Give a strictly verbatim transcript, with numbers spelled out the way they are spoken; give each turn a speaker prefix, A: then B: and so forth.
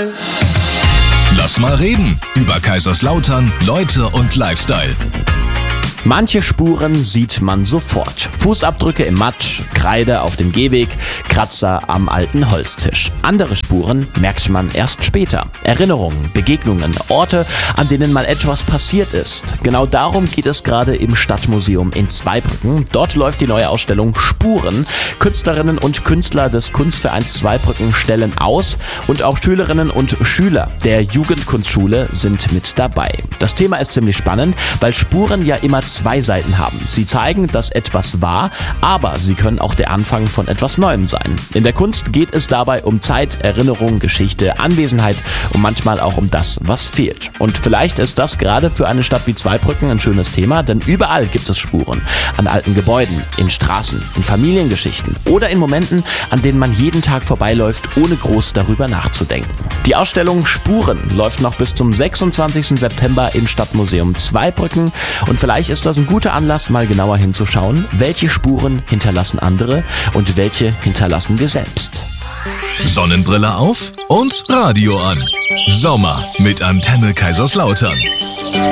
A: Lifestyle.
B: Lass mal reden über Kaiserslautern, Leute und Lifestyle.
C: Manche Spuren sieht man sofort. Fußabdrücke im Matsch, Kreide auf dem Gehweg, Kratzer am alten Holztisch. Andere Spuren merkt man erst später. Erinnerungen, Begegnungen, Orte, an denen mal etwas passiert ist. Genau darum geht es gerade im Stadtmuseum in Zweibrücken. Dort läuft die neue Ausstellung Spuren. Künstlerinnen und Künstler des Kunstvereins Zweibrücken stellen aus und auch Schülerinnen und Schüler der Jugendkunstschule sind mit dabei. Das Thema ist ziemlich spannend, weil Spuren ja immer zwei Seiten haben. Sie zeigen, dass etwas war, aber sie können auch der Anfang von etwas Neuem sein. In der Kunst geht es dabei um Zeit, Erinnerung, Geschichte, Anwesenheit und manchmal auch um das, was fehlt. Und vielleicht ist das gerade für eine Stadt wie Zweibrücken ein schönes Thema, denn überall gibt es Spuren. An alten Gebäuden, in Straßen, in Familiengeschichten oder in Momenten, an denen man jeden Tag vorbeiläuft, ohne groß darüber nachzudenken. Die Ausstellung Spuren läuft noch bis zum sechsundzwanzigsten September im Stadtmuseum Zweibrücken und vielleicht ist das ein guter Anlass, mal genauer hinzuschauen, welche Spuren hinterlassen andere und welche hinterlassen wir selbst.
B: Sonnenbrille auf und Radio an. Sommer mit Antenne Kaiserslautern.